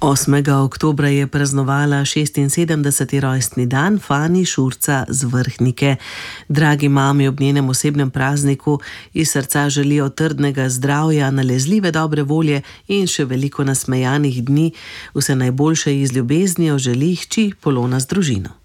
8. oktobra je praznovala 76. rojstni dan Fani Šurca z Vrhnike. Dragi mami, ob njenem osebnem prazniku iz srca želijo trdnega zdravja, nalezljive dobre volje in še veliko nasmejanih dni. Vse najboljše iz ljubeznijo želi hči Polona z družino.